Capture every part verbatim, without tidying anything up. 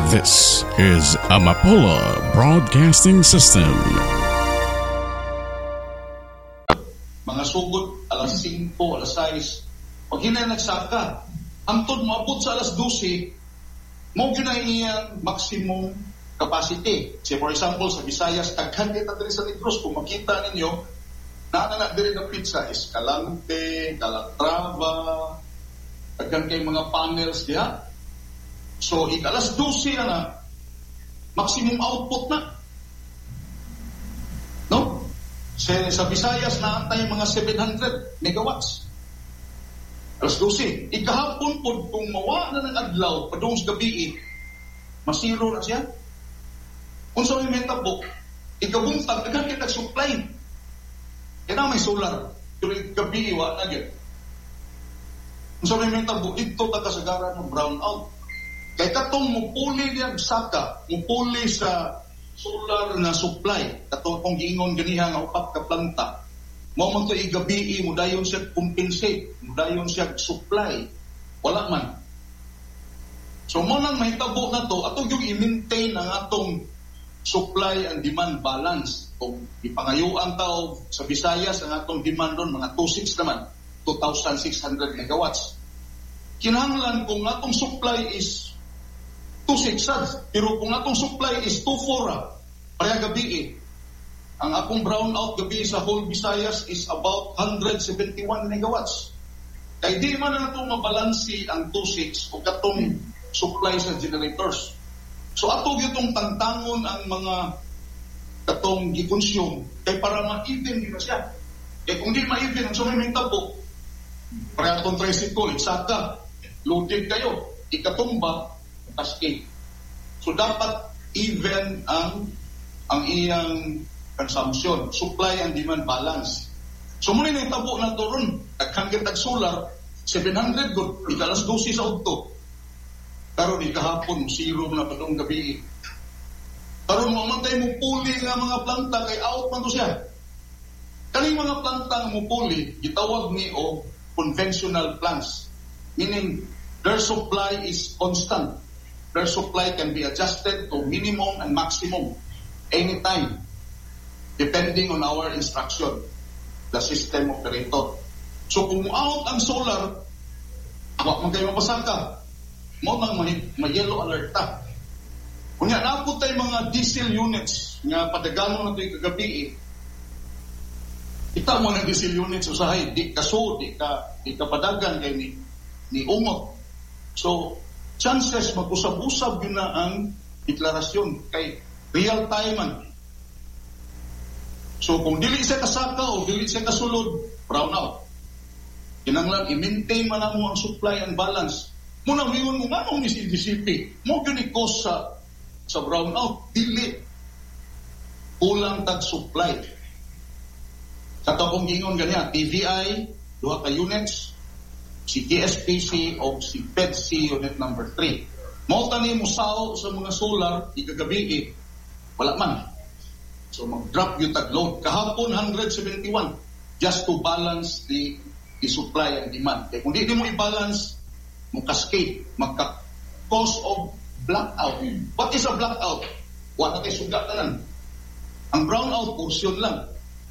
This is Amapola Broadcasting System. Mga sugod, alas singko, alas sais. Pag hinay nagsaka, hangtod maabot sa alas dose, mo ginahiyang maximum capacity. Say for example, sa Visayas, taghan kita diri sa Negros, kung makita ninyo, naana diri na pizza, Escalante, Calatrava, taghan kay mga panels diha. So, ikalas dose na na, maximum output na. No? Sa, sa Visayas, naantay mga seven hundred megawatts. Alas dose. Ikahapon po, kung mawa na ng adlaw, padung sa gabi, masiro na siya. Kung sa may meta po, ikabuntag, agad kita supply. Kaya may solar. Pero gabi, wa na yan. Kung sa may meta po, ito takasagaran ng brown out. Kaya katong mupuli niya saka, mupuli sa solar na supply, katong kung giingon ganiha nga upat ka planta, mo man to igabi, mo dayon siya compensate, mo dayon siya supply, wala man. So mo nang mahitabo na to, atong yung i-maintain ang atong supply and demand balance. Kung ipangayuan tao sa Visayas, ang atong demand ron, mga two thousand six naman, two thousand six hundred megawatts. Kinahanglan kung atong supply is two thousand six, pero kung atong supply is two thousand four, pareha gabi eh. Ang akong brownout gabi sa whole Visayas is about one hundred seventy-one megawatts. Kaya di man na ito mabalansi ang two thousand six o katong supply sa generators. So ato itong tangtangon ang mga katong gi-consume kay para ma-even din na siya. Kaya kung di ma-even, ang sumiming tabo, pareha itong tricycle, saka, loaded kayo, ikatumba, cascade. So dapat even ang ang iyang consumption, supply and demand balance. So muna yung tabo na to ron, naghanggang tag-solar, seven hundred good, ikalas twelve sa auto. Pero di kahapon, zero na pa itong gabi. Pero mamantay mo puli nga mga planta, kay out man to siya. Kaling mga planta nga mo puli, gitawag ni o conventional plants. Meaning, their supply is constant. Their supply can be adjusted to minimum and maximum anytime, depending on our instruction, the system operator. So kung out ang solar, wak man kayo mapasaka, mo nang may, may yellow alert ta. Kung yan, napot tayo mga diesel units nga padagano na ito yung kagabi eh. Kita mo ng diesel units usahay, di kaso, di ka, di ka padagan kay ni, ni umot. So, chances mag-usab-usab yun na ang deklarasyon kay real time man. So kung dili siya kasaka o dili siya kasulod, brown out. Kinanglan i-maintain man mo ang supply and balance. Muna mingon mo nga nung ni D C P, mo yun i-cause sa, sa brown out, dili. Kulang tag-supply. Sa kung gingon ganyan, T V I, duha ka units, si T S P C o si P E D C unit number three. Mauta ni mo sao sa mga solar, ikagabi eh, wala man. So mag-drop yung tag-load. Kahapon, one hundred seventy-one just to balance the, the supply and demand. Kaya kung di, di mo i-balance, mo cascade, magka-cause of blackout. What is a blackout? Wala tayo sugat na lang. Ang brownout, portion lang.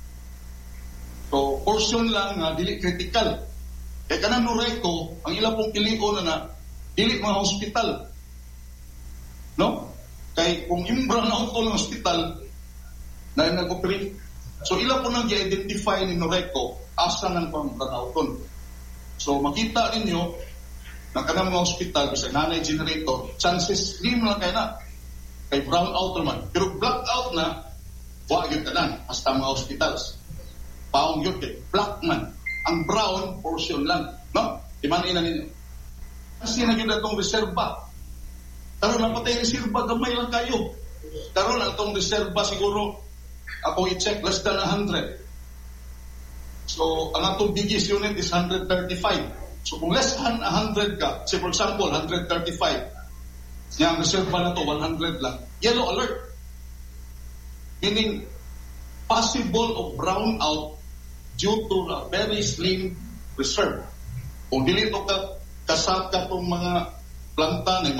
So, portion lang nga, dili critical. Kaya kanang Noreco, ang ilang pong pilion na na, dili mga hospital. No? Kaya kung yung brownout ko ng hospital, na nag-operate, so ilang po nang i-identify ni Noreco, asa ng pang brownout ko. So makita ninyo, na kanang mga hospital, kasi nanay generator, chances slim lang kayo na, kay brownout naman. Pero blackout na, wag yun ka na, hasta mga hospitals. Paong yun, eh, black man. Ang brown portion lang, no? Imanin na ninyo. Kasi na yun itong reserva. Karoon lang patay reserva, gamay lang kayo. Karoon lang itong reserva siguro, ako i-check, less than one hundred. So, ang atong biggest unit is one hundred thirty-five. So, kung less than one hundred ka, say for example, one hundred thirty-five, yung reserva na to, one hundred lang, yellow alert. Meaning, possible of brown out due to a very slim reserve. Kung dili ito ka kasaka itong mga planta na